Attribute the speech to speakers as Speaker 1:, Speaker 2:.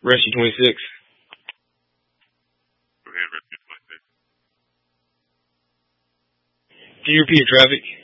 Speaker 1: Rescue 26.
Speaker 2: Go ahead, Rescue 26.
Speaker 1: Can you repeat traffic?